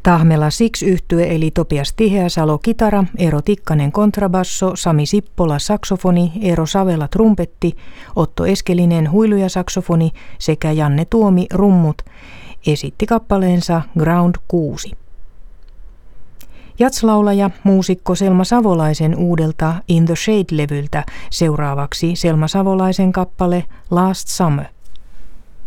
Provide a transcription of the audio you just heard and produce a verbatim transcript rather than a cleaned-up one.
Tahmela Six-yhtye eli Topias Tiheäsalo kitara, Eero Tikkanen kontrabasso, Sami Sippola saksofoni, Eero Savela trumpetti, Otto Eskelinen huilu ja saksofoni sekä Janne Tuomi rummut esitti kappaleensa Ground kuusi. Jatslaulaja, muusikko Selma Savolaisen uudelta In the Shade-levyltä seuraavaksi Selma Savolaisen kappale Last Summer.